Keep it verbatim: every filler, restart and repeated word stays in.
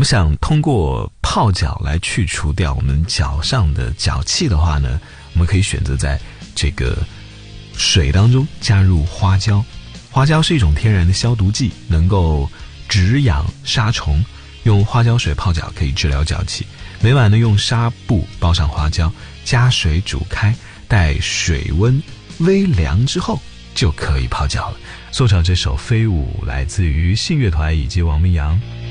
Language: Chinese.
们想通过泡脚来去除掉我们脚上的脚气的话呢，我们可以选择在这个水当中加入花椒。花椒是一种天然的消毒剂，能够止痒杀虫，用花椒水泡脚可以治疗脚气。每晚呢用纱布包上花椒，加水煮开，待水温微凉之后就可以泡脚了。送上这首飞舞，来自于信乐团以及王明阳。